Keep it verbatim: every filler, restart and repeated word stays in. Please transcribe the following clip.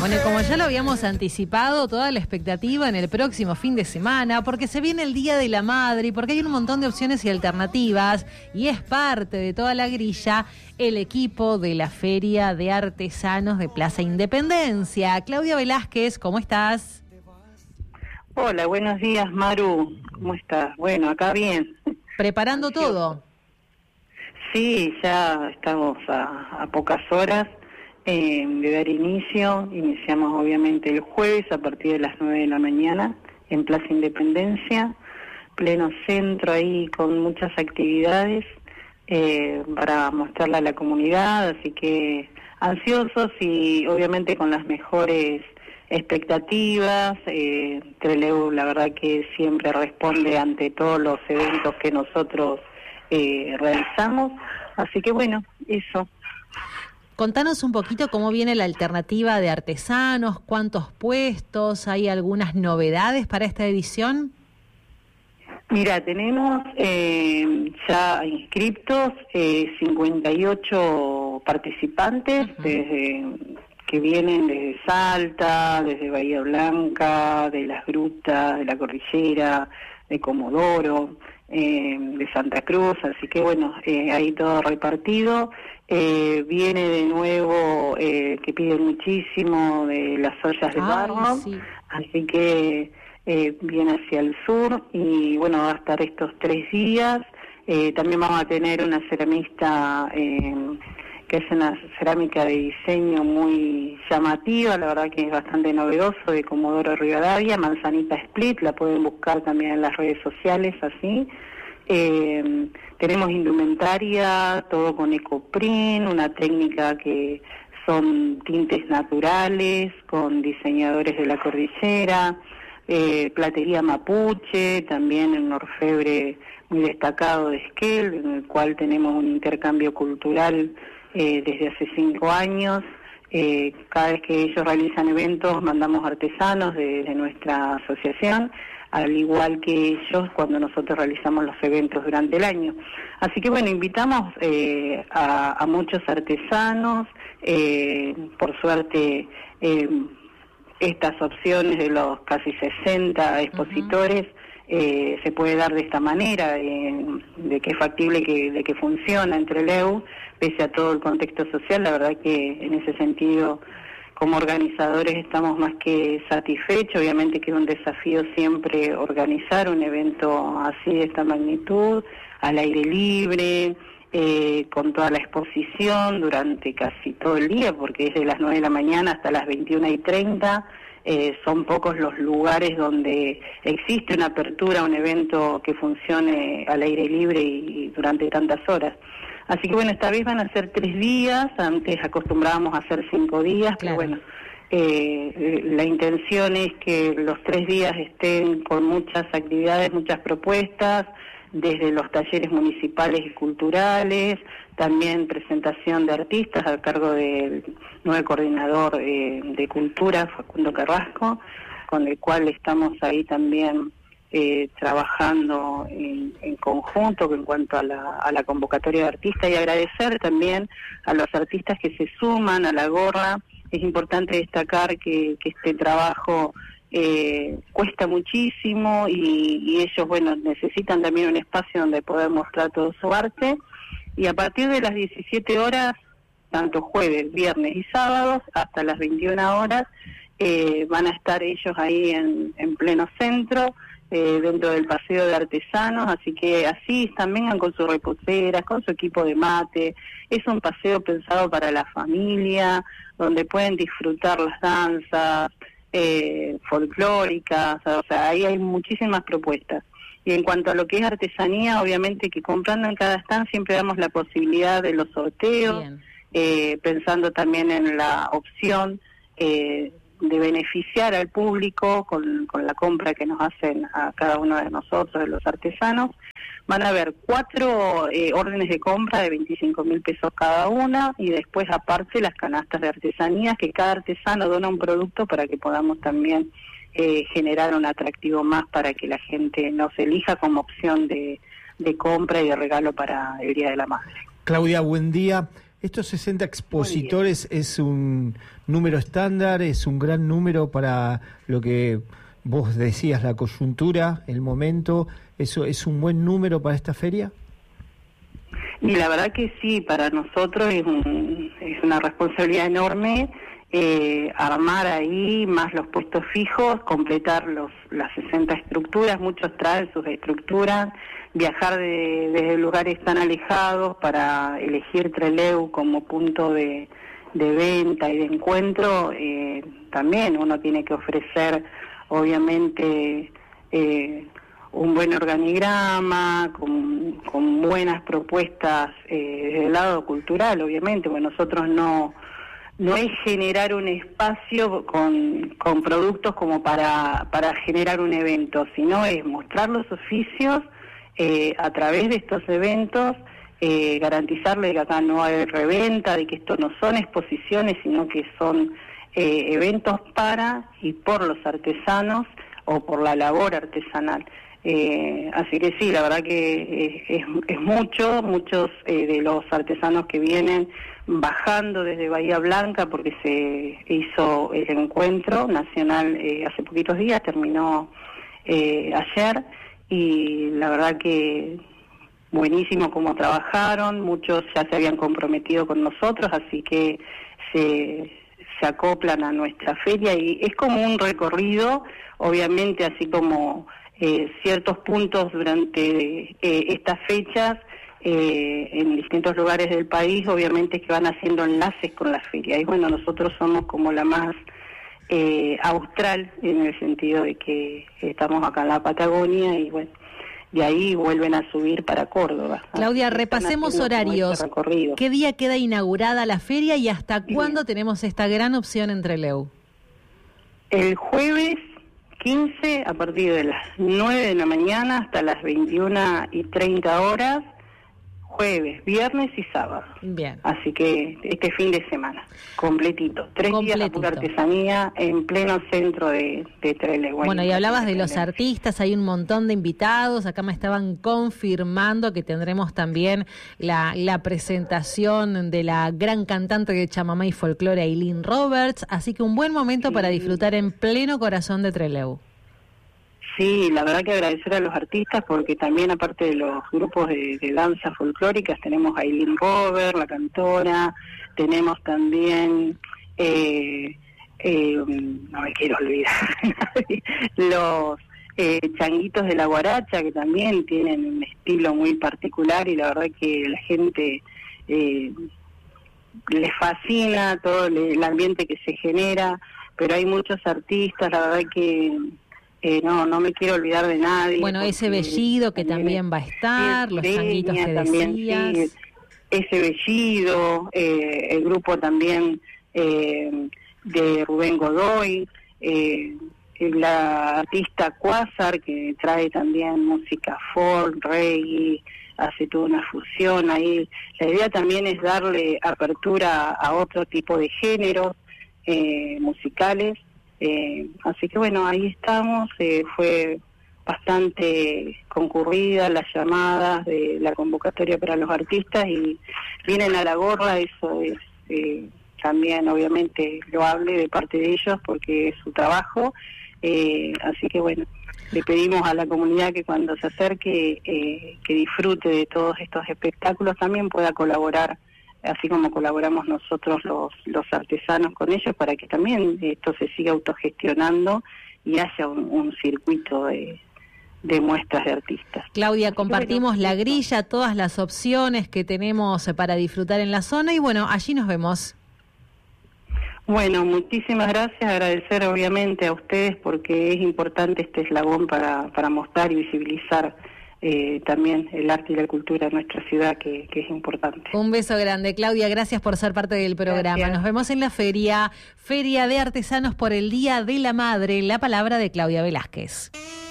Bueno, como ya lo habíamos anticipado, toda la expectativa en el próximo fin de semana, porque se viene el Día de la Madre y porque hay un montón de opciones y alternativas, y es parte de toda la grilla el equipo de la Feria de Artesanos de Plaza Independencia. Claudia Velázquez, ¿cómo estás? Hola, buenos días, Maru. ¿Cómo estás? Bueno, acá bien. ¿Preparando todo? Sí, ya estamos a, a pocas horas eh, de dar inicio. Iniciamos obviamente el jueves a partir de las nueve de la mañana en Plaza Independencia, pleno centro ahí con muchas actividades eh, para mostrarla a la comunidad, así que ansiosos y obviamente con las mejores expectativas. eh, Trelew la verdad que siempre responde ante todos los eventos que nosotros eh, realizamos, así que bueno, eso. Contanos un poquito cómo viene la alternativa de artesanos, cuántos puestos, ¿hay algunas novedades para esta edición? Mira, tenemos eh, ya inscriptos eh, cincuenta y ocho participantes, uh-huh. desde que vienen desde Salta, desde Bahía Blanca, de Las Grutas, de la Cordillera, de Comodoro, eh, de Santa Cruz, así que bueno, eh, ahí todo repartido. Eh, viene de nuevo, eh, que piden muchísimo, de las ollas de barro, sí. Así que eh, viene hacia el sur y bueno, va a estar estos tres días. Eh, también vamos a tener una ceramista eh, que es una cerámica de diseño muy llamativa, la verdad que es bastante novedoso, de Comodoro Rivadavia, Manzanita Split, la pueden buscar también en las redes sociales, así. Eh, tenemos indumentaria, todo con ecoprint, una técnica que son tintes naturales, con diseñadores de la cordillera, eh, platería mapuche, también un orfebre muy destacado de Esquel, en el cual tenemos un intercambio cultural Eh, desde hace cinco años. Eh, cada vez que ellos realizan eventos mandamos artesanos de, de nuestra asociación, al igual que ellos cuando nosotros realizamos los eventos durante el año. Así que bueno, invitamos eh, a, a muchos artesanos, eh, por suerte eh, estas opciones de los casi sesenta expositores uh-huh. Eh, se puede dar de esta manera, eh, de que es factible que, de que funciona entre Trelew, pese a todo el contexto social. La verdad que en ese sentido, como organizadores, estamos más que satisfechos. Obviamente que es un desafío siempre organizar un evento así de esta magnitud, al aire libre, eh, con toda la exposición durante casi todo el día, porque es de las nueve de la mañana hasta las veintiuna y treinta. Eh, son pocos los lugares donde existe una apertura, un evento que funcione al aire libre y, y durante tantas horas. Así que bueno, esta vez van a ser tres días, antes acostumbrábamos a hacer cinco días, claro. Pero bueno, eh, la intención es que los tres días estén con muchas actividades, muchas propuestas, desde los talleres municipales y culturales, también presentación de artistas a cargo del nuevo coordinador eh, de cultura, Facundo Carrasco, con el cual estamos ahí también eh, trabajando en, en conjunto en cuanto a la, a la convocatoria de artistas, y agradecer también a los artistas que se suman a la gorra. Es importante destacar que, que este trabajo Eh, cuesta muchísimo y, y ellos, bueno, necesitan también un espacio donde poder mostrar todo su arte, y a partir de las diecisiete horas, tanto jueves, viernes y sábados, hasta las veintiuna horas, eh, van a estar ellos ahí en, en pleno centro, eh, dentro del paseo de artesanos, así que asistan, vengan con sus reposeras, con su equipo de mate. Es un paseo pensado para la familia, donde pueden disfrutar las danzas Eh, folclóricas, o sea, ahí hay muchísimas propuestas. Y en cuanto a lo que es artesanía, obviamente que comprando en cada stand siempre damos la posibilidad de los sorteos, eh, pensando también en la opción eh, de beneficiar al público con, con la compra que nos hacen a cada uno de nosotros, de los artesanos. Van a haber cuatro eh, órdenes de compra de veinticinco mil pesos cada una, y después aparte las canastas de artesanías, que cada artesano dona un producto para que podamos también eh, generar un atractivo más para que la gente nos elija como opción de, de compra y de regalo para el Día de la Madre. Claudia, buen día. ¿Estos sesenta expositores es un número estándar, es un gran número para lo que vos decías, la coyuntura, el momento? ¿Eso es un buen número para esta feria? Y la verdad que sí, para nosotros es, un, es una responsabilidad enorme eh, armar ahí más los puestos fijos, completar los las sesenta estructuras. Muchos traen sus estructuras, viajar de, desde lugares tan alejados para elegir Trelew como punto de, de venta y de encuentro. Eh, también uno tiene que ofrecer, obviamente, eh, un buen organigrama, con, con buenas propuestas eh, desde el lado cultural, obviamente, porque nosotros no no es generar un espacio con, con productos como para, para generar un evento, sino es mostrar los oficios eh, a través de estos eventos, eh, garantizarle que acá no hay reventa, de que esto no son exposiciones, sino que son eh, eventos para y por los artesanos o por la labor artesanal. Eh, así que sí, la verdad que es, es mucho, muchos eh, de los artesanos que vienen bajando desde Bahía Blanca, porque se hizo el encuentro nacional eh, hace poquitos días, terminó eh, ayer, y la verdad que buenísimo cómo trabajaron, muchos ya se habían comprometido con nosotros, así que se, se acoplan a nuestra feria, y es como un recorrido, obviamente, así como Eh, ciertos puntos durante eh, estas fechas eh, en distintos lugares del país, obviamente que van haciendo enlaces con la feria. Y bueno, nosotros somos como la más eh, austral, en el sentido de que estamos acá en la Patagonia, y bueno, de ahí vuelven a subir para Córdoba. Claudia, repasemos horarios. ¿Qué día queda inaugurada la feria y hasta cuándo sí. tenemos esta gran opción en Trelew? El jueves quince, a partir de las nueve de la mañana hasta las veintiuna y treinta horas, jueves, viernes y sábado. Bien. Así que este fin de semana, completito. Tres completito. días de pura artesanía en pleno centro de, de Trelew. Bueno, y hablabas de los artistas, hay un montón de invitados, acá me estaban confirmando que tendremos también la, la presentación de la gran cantante de chamamé y folclore, Aileen Roberts, así que un buen momento sí. para disfrutar en pleno corazón de Trelew. Sí, la verdad que agradecer a los artistas, porque también aparte de los grupos de, de danza folclóricas tenemos a Aileen Robert, la cantora, tenemos también, eh, eh, no me quiero olvidar, los eh, changuitos de la guaracha, que también tienen un estilo muy particular, y la verdad que la gente eh, les fascina todo el ambiente que se genera, pero hay muchos artistas, la verdad que... Eh, no, no me quiero olvidar de nadie. Bueno, ese Bellido que también, también va a estar, los changuitos que también, decías. Sí, ese Bellido, eh, el grupo también eh, de Rubén Godoy, eh, la artista Quasar, que trae también música folk, reggae, hace toda una fusión ahí. La idea también es darle apertura a otro tipo de géneros eh, musicales. Eh, así que bueno, ahí estamos, eh, fue bastante concurrida las llamadas de la convocatoria para los artistas, y vienen a la gorra, eso es eh, también obviamente loable de parte de ellos porque es su trabajo, eh, así que bueno, le pedimos a la comunidad que cuando se acerque, eh, que disfrute de todos estos espectáculos, también pueda colaborar, así como colaboramos nosotros los, los artesanos con ellos, para que también esto se siga autogestionando y haya un, un circuito de, de muestras de artistas. Claudia, compartimos bueno, la grilla, todas las opciones que tenemos para disfrutar en la zona, y bueno, allí nos vemos. Bueno, muchísimas gracias, agradecer obviamente a ustedes, porque es importante este eslabón para, para mostrar y visibilizar Eh, también el arte y la cultura de nuestra ciudad, que, que es importante. Un beso grande, Claudia, gracias por ser parte del programa. Gracias. Nos vemos en la feria, Feria de Artesanos por el Día de la Madre, la palabra de Claudia Velázquez.